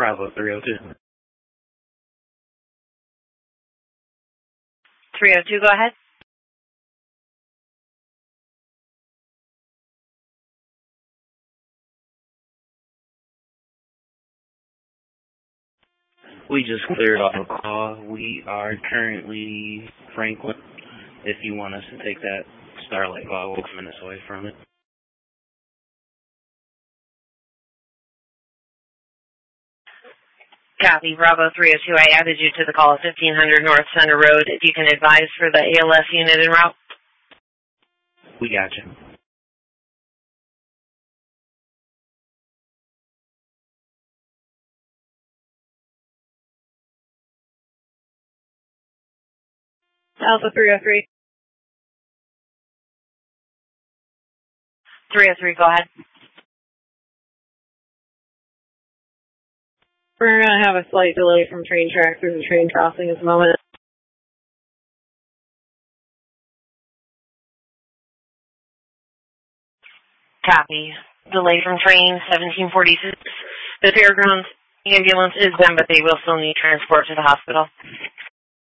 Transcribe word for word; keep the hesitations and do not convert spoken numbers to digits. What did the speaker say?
Bravo three oh two. three oh two, go ahead. We just cleared off a call. We are currently Franklin. If you want us to take that Starlight call, we're minutes away from it. Copy, Bravo three oh two. I added you to the call at fifteen hundred North Center Road. If you can advise for the A L S unit en route. We got you. Alpha three oh three. three oh three, go ahead. We're going to have a slight delay from train track through the train crossing at the moment. Copy. Delay from train seventeen forty-six. The Fairgrounds ambulance is done, but they will still need transport to the hospital.